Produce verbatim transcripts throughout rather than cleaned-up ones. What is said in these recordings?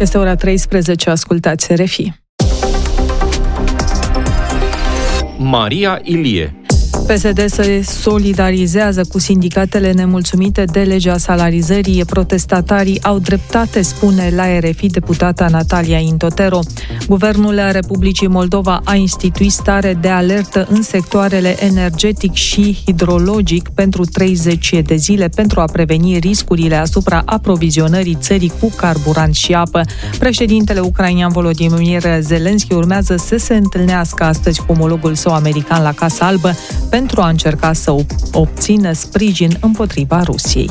Este ora treisprezece, ascultați R F I. Maria Ilie. P S D se solidarizează cu sindicatele nemulțumite de legea salarizării. Protestatarii au dreptate, spune la R F I deputata Natalia Intotero. Guvernul Republicii Moldova a instituit stare de alertă în sectoarele energetic și hidrologic pentru treizeci de zile pentru a preveni riscurile asupra aprovizionării țării cu carburant și apă. Președintele ucrainean Volodymyr Zelensky urmează să se întâlnească astăzi cu omologul său american la Casa Albă pentru a încerca să obțină sprijin împotriva Rusiei.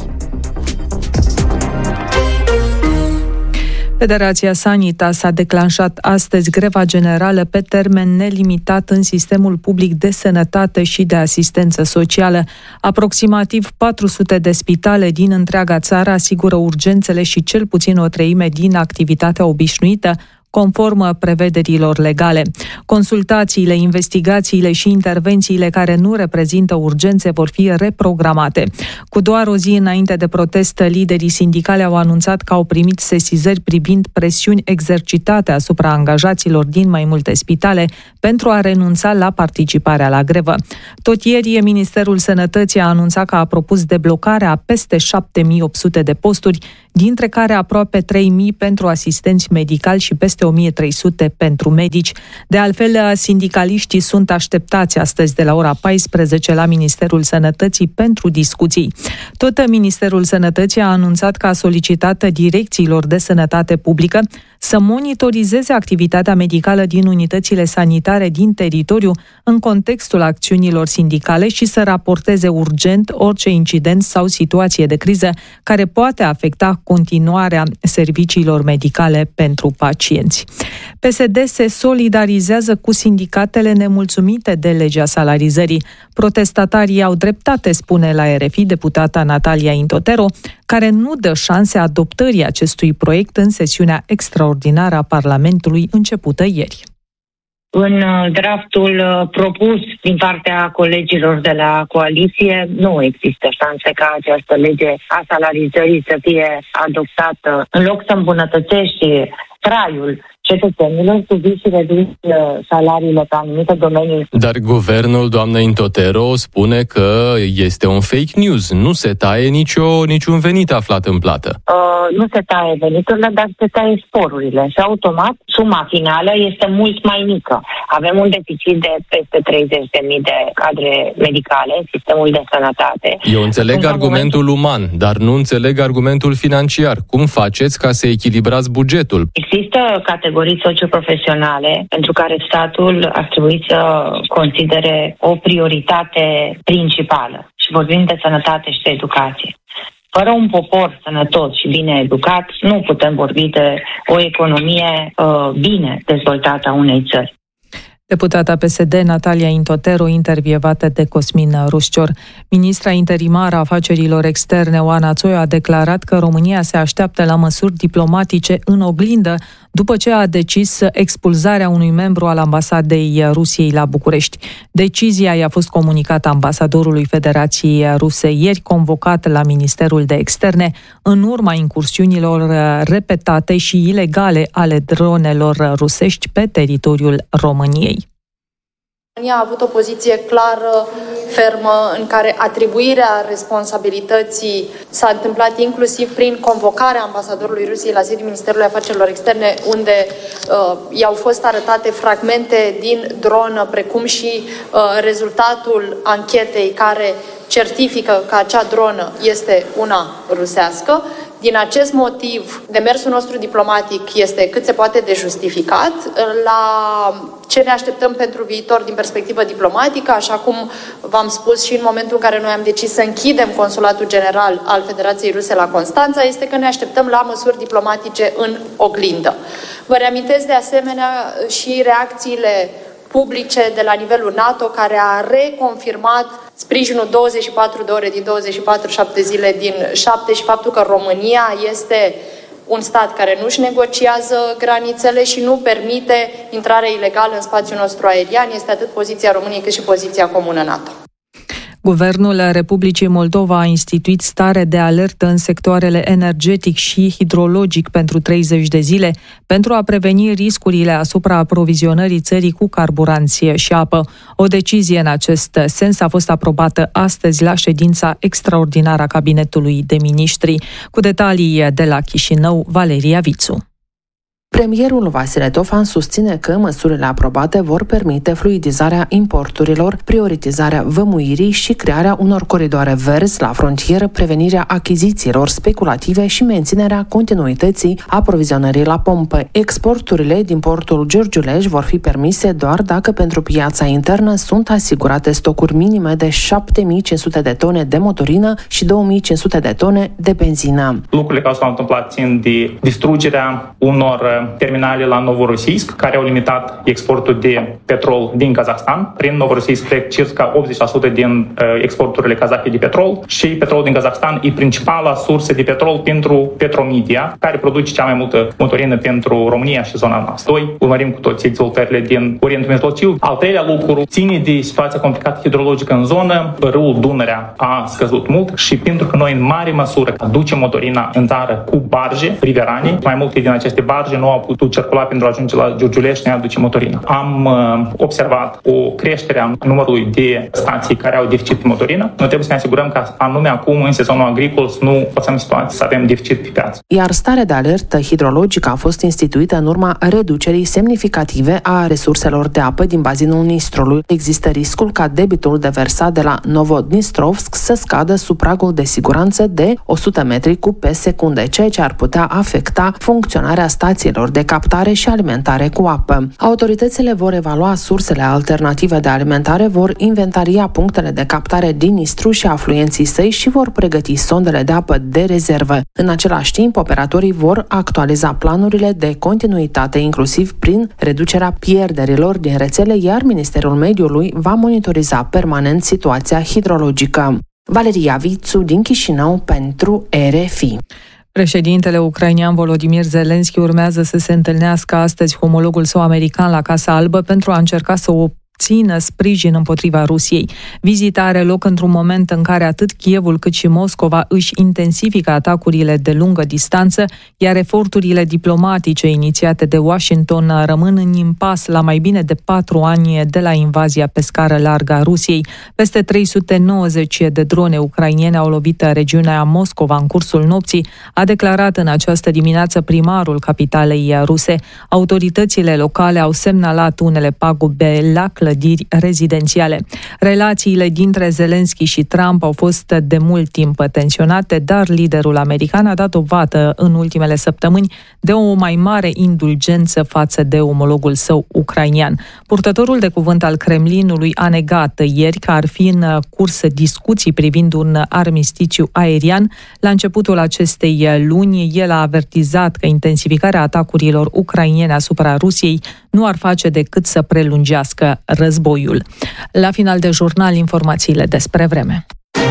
Federația Sanitas a declanșat astăzi greva generală pe termen nelimitat în sistemul public de sănătate și de asistență socială. Aproximativ patru sute de spitale din întreaga țară asigură urgențele și cel puțin o treime din activitatea obișnuită, conform prevederilor legale. Consultațiile, investigațiile și intervențiile care nu reprezintă urgențe vor fi reprogramate. Cu doar o zi înainte de protest, liderii sindicali au anunțat că au primit sesizări privind presiuni exercitate asupra angajaților din mai multe spitale pentru a renunța la participarea la grevă. Tot ieri, Ministerul Sănătății a anunțat că a propus deblocarea a peste șapte mii opt sute de posturi, dintre care aproape trei mii pentru asistenți medicali și peste o mie trei sute pentru medici. De altfel, sindicaliștii sunt așteptați astăzi de la ora paisprezece la Ministerul Sănătății pentru discuții. Tot Ministerul Sănătății a anunțat că a solicitat direcțiilor de sănătate publică să monitorizeze activitatea medicală din unitățile sanitare din teritoriu în contextul acțiunilor sindicale și să raporteze urgent orice incident sau situație de criză care poate afecta continuarea serviciilor medicale pentru pacienți. P S D se solidarizează cu sindicatele nemulțumite de legea salarizării. Protestatarii au dreptate, spune la R F I deputata Natalia Intotero, care nu dă șanse adoptării acestui proiect în sesiunea extraordinară a Parlamentului începută ieri. În draftul propus din partea colegilor de la coaliție nu există șanse ca această lege a salarizării să fie adoptată. În loc să îmbunătățești traiul cetățenilor, tu vii și reduci salariile pe anumite domenii. Dar guvernul, doamnă Intotero, spune că este un fake news. Nu se taie nicio, niciun venit aflat în plată. Uh, nu se taie veniturile, dar se taie sporurile. Și automat, suma finală este mult mai mică. Avem un deficit de peste treizeci de mii de cadre medicale în sistemul de sănătate. Eu înțeleg în argumentul momentul... uman, dar nu înțeleg argumentul financiar. Cum faceți ca să echilibrați bugetul? Există categorii socioprofesionale pentru care statul ar trebui să considere o prioritate principală. Și vorbim de sănătate și de educație. Fără un popor sănătos și bine educat, nu putem vorbi de o economie uh, bine dezvoltată a unei țări. Deputata P S D Natalia Intotero, intervievată de Cosmin Ruscior. Ministra interimară a afacerilor externe Oana Țoiu a declarat că România se așteaptă la măsuri diplomatice în oglindă după ce a decis expulzarea unui membru al ambasadei Rusiei la București. Decizia i-a fost comunicată ambasadorului Federației Ruse ieri, convocat la Ministerul de Externe, în urma incursiunilor repetate și ilegale ale dronelor rusești pe teritoriul României. România a avut o poziție clară, fermă, în care atribuirea responsabilității s-a întâmplat inclusiv prin convocarea ambasadorului Rusiei la sediul Ministerului Afacerilor Externe, unde uh, i-au fost arătate fragmente din dronă, precum și uh, rezultatul anchetei care certifică că acea dronă este una rusească. Din acest motiv, demersul nostru diplomatic este cât se poate de justificat. La ce ne așteptăm pentru viitor din perspectivă diplomatică, așa cum v-am spus și în momentul în care noi am decis să închidem Consulatul General al Federației Ruse la Constanța, este că ne așteptăm la măsuri diplomatice în oglindă. Vă reamintesc de asemenea și reacțiile publice de la nivelul NATO, care a reconfirmat sprijinul douăzeci și patru de ore din douăzeci și patru, șapte zile din șapte și faptul că România este un stat care nu-și negociază granițele și nu permite intrarea ilegală în spațiul nostru aerian. Este atât poziția României cât și poziția comună NATO. Guvernul Republicii Moldova a instituit stare de alertă în sectoarele energetic și hidrologic pentru treizeci de zile pentru a preveni riscurile asupra aprovizionării țării cu carburanți și apă. O decizie în acest sens a fost aprobată astăzi la ședința extraordinară a Cabinetului de Miniștri. Cu detalii de la Chișinău, Valeria Vițu. Premierul Vasile Tofan susține că măsurile aprobate vor permite fluidizarea importurilor, prioritizarea vămuirii și crearea unor coridoare verzi la frontieră, prevenirea achizițiilor speculative și menținerea continuității aprovizionării la pompă. Exporturile din portul Giurgiuleș vor fi permise doar dacă pentru piața internă sunt asigurate stocuri minime de șapte mii cinci sute de tone de motorină și două mii cinci sute de tone de benzină. Lucrurile care s-au întâmplat țin de distrugerea unor terminale la Novorossiysk, care au limitat exportul de petrol din Kazahstan. Prin Novorossiysk trec circa optzeci la sută din uh, exporturile kazahe de petrol și petrolul din Kazahstan e principala sursă de petrol pentru Petromedia, care produce cea mai multă motorină pentru România și zona noastră. Doi, urmărim cu toții dezvoltările din Orientul Mijlociu. Al treilea lucru ține de situația complicată hidrologică în zonă. Râul Dunărea a scăzut mult și pentru că noi în mare măsură aducem motorina în țară cu barge riverane, mai multe din aceste barge nu au putut circula pentru a ajunge la Giurgiuleș și ne aduce motorină. Am uh, observat o creștere a numărului de stații care au deficit de motorină. Noi trebuie să ne asigurăm că anume acum, în sezonul agricol, să nu pasăm situații să avem deficit pe piață. Iar starea de alertă hidrologică a fost instituită în urma reducerii semnificative a resurselor de apă din bazinul Nistrului. Există riscul ca debitul deversat de la Novodnistrovsk să scadă sub pragul de siguranță de o sută metri cub pe secundă, ceea ce ar putea afecta funcționarea stațiilor de captare și alimentare cu apă. Autoritățile vor evalua sursele alternative de alimentare, vor inventaria punctele de captare din Nistru și afluenții săi și vor pregăti sondele de apă de rezervă. În același timp, operatorii vor actualiza planurile de continuitate, inclusiv prin reducerea pierderilor din rețele, iar Ministerul Mediului va monitoriza permanent situația hidrologică. Valeria Vițu din Chișinău pentru R F I. Președintele ucrainean Volodymyr Zelensky urmează să se întâlnească astăzi cu omologul său american la Casa Albă pentru a încerca să o obțină sprijin împotriva Rusiei. Vizita are loc într-un moment în care atât Kievul cât și Moscova își intensifică atacurile de lungă distanță, iar eforturile diplomatice inițiate de Washington rămân în impas la mai bine de patru ani de la invazia pe scară largă a Rusiei. Peste trei sute nouăzeci de drone ucrainene au lovit regiunea Moscova în cursul nopții, a declarat în această dimineață primarul capitalei ruse. Autoritățile locale au semnalat unele pagube la clădiri rezidențiale. Relațiile dintre Zelensky și Trump au fost de mult timp tensionate, dar liderul american a dat dovadă în ultimele săptămâni de o mai mare indulgență față de omologul său ucrainian. Purtătorul de cuvânt al Kremlinului a negat ieri că ar fi în curs discuții privind un armistițiu aerian. La începutul acestei luni, el a avertizat că intensificarea atacurilor ucrainiene asupra Rusiei nu ar face decât să prelungească războiul. La final de jurnal, informațiile despre vreme.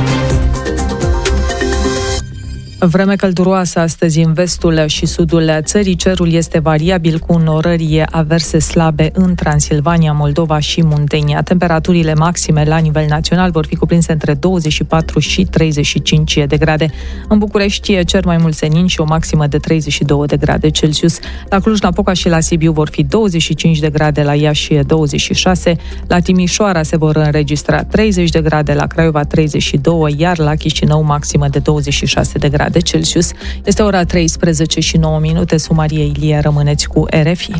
Vreme călduroasă astăzi în vestul și sudul țării. Cerul este variabil cu înnorări averse slabe în Transilvania, Moldova și Muntenia. Temperaturile maxime la nivel național vor fi cuprinse între douăzeci și patru și treizeci și cinci de grade. În București, cer mai mult senin și o maximă de treizeci și două de grade Celsius. La Cluj-Napoca și la Sibiu vor fi douăzeci și cinci de grade, la Iași douăzeci și șase, la Timișoara se vor înregistra treizeci de grade, la Craiova treizeci și doi, iar la Chișinău maximă de douăzeci și șase de grade Celsius. Este ora treisprezece și nouă minute. Sumarie Ilie, rămâneți cu R F I.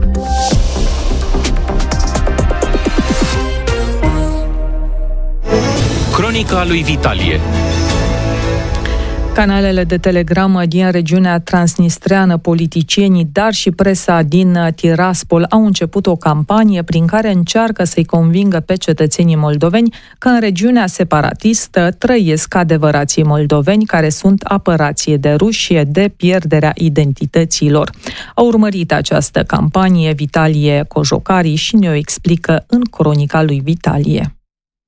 Cronica lui Vitalie. Canalele de Telegram din regiunea transnistreană, politicienii, dar și presa din Tiraspol au început o campanie prin care încearcă să-i convingă pe cetățenii moldoveni că în regiunea separatistă trăiesc adevărații moldoveni care sunt apărați de ruși de pierderea identităților. A urmărit această campanie Vitalie Cojocari și ne-o explică în cronica lui Vitalie.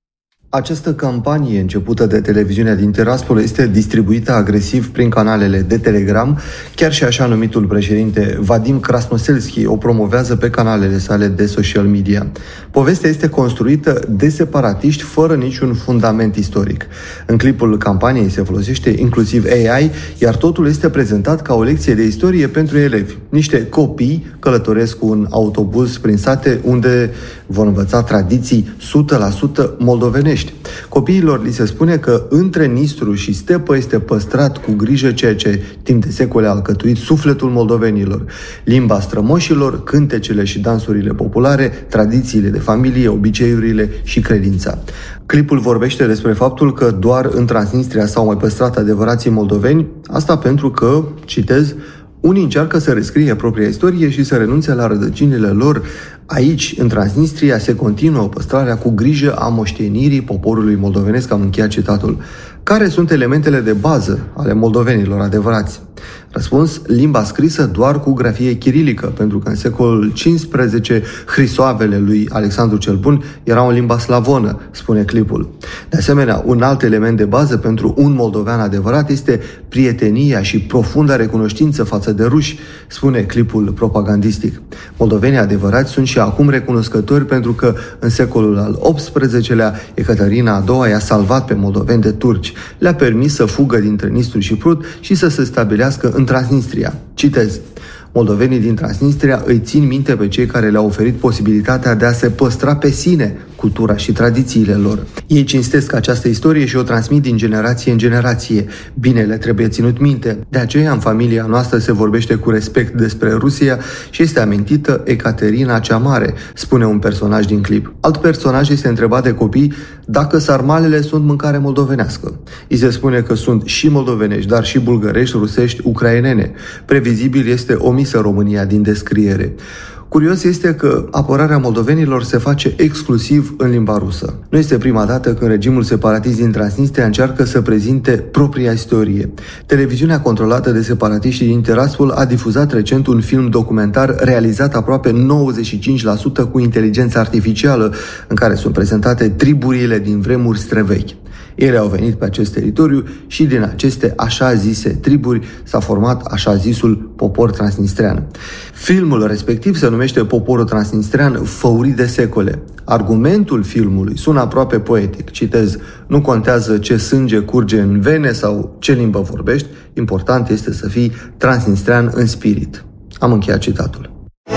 Această campanie începută de televiziunea din Tiraspol este distribuită agresiv prin canalele de Telegram, chiar și așa numitul președinte Vadim Krasnoselski o promovează pe canalele sale de social media. Povestea este construită de separatiști fără niciun fundament istoric. În clipul campaniei se folosește inclusiv A I, iar totul este prezentat ca o lecție de istorie pentru elevi. Niște copii călătoresc cu un autobuz prin sate unde vor învăța tradiții o sută la sută moldovenești. Copiilor li se spune că între Nistru și stepă este păstrat cu grijă ceea ce timp de secole a alcătuit sufletul moldovenilor: limba strămoșilor, cântecele și dansurile populare, tradițiile de familie, obiceiurile și credința. Clipul vorbește despre faptul că doar în Transnistria s-au mai păstrat adevărații moldoveni, asta pentru că, citez, unii încearcă să rescrie propria istorie și să renunțe la rădăcinile lor. Aici, în Transnistria, se continuă păstrarea cu grijă a moștenirii poporului moldovenesc. Am încheiat citatul. Care sunt elementele de bază ale moldovenilor adevărați? Răspuns: limba scrisă doar cu grafie chirilică, pentru că în secolul cincisprezece hrisoavele lui Alexandru cel Bun erau în limba slavonă, spune clipul. De asemenea, un alt element de bază pentru un moldovean adevărat este prietenia și profunda recunoștință față de ruși, spune clipul propagandistic. Moldovenii adevărați sunt și acum recunoscători pentru că în secolul al optsprezecelea Ecaterina a doua i-a salvat pe moldoveni de turci, le-a permis să fugă dintre Nistru și Prut și să se stabilească în Transnistria. Citez: moldovenii din Transnistria îi țin minte pe cei care le-au oferit posibilitatea de a se păstra pe sine cultura și tradițiile lor. Ei cinstesc această istorie și o transmit din generație în generație. Binele trebuie ținut minte. De aceea, în familia noastră se vorbește cu respect despre Rusia și este amintită Ecaterina cea Mare, spune un personaj din clip. Alt personaj este întrebat de copii dacă sarmalele sunt mâncare moldovenească. Îi se spune că sunt și moldovenești, dar și bulgărești, rusești, ucrainene. Previzibil este omisă România din descriere. Curios este că apărarea moldovenilor se face exclusiv în limba rusă. Nu este prima dată când regimul separatist din Transnistria încearcă să prezinte propria istorie. Televiziunea controlată de separatiștii din Tiraspol a difuzat recent un film documentar realizat aproape nouăzeci și cinci la sută cu inteligență artificială, în care sunt prezentate triburile din vremuri străvechi. Ele au venit pe acest teritoriu și din aceste așa zise triburi s-a format așa zisul popor transnistrean. Filmul respectiv se numește Poporul transnistrean făurit de secole. Argumentul filmului sună aproape poetic. Citez: nu contează ce sânge curge în vene sau ce limbă vorbești, important este să fii transnistrean în spirit. Am încheiat citatul.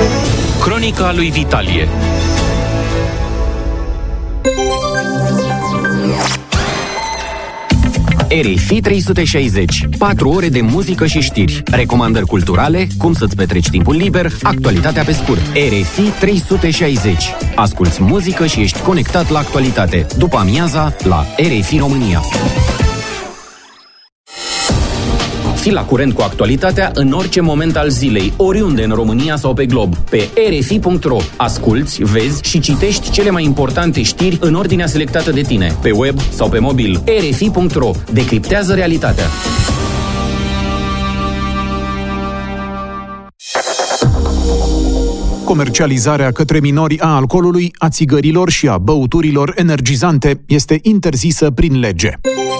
Cronica lui Vitalie. R F I trei sute șaizeci. patru ore de muzică și știri. Recomandări culturale, cum să-ți petreci timpul liber, actualitatea pe scurt. R F I trei sute șaizeci. Asculți muzică și ești conectat la actualitate. După amiaza, la R F I România. Fii la curent cu actualitatea în orice moment al zilei, oriunde în România sau pe glob. Pe r f i punct r o asculți, vezi și citești cele mai importante știri în ordinea selectată de tine, pe web sau pe mobil. r f i punct r o decriptează realitatea. Comercializarea către minori a alcoolului, a țigărilor și a băuturilor energizante este interzisă prin lege.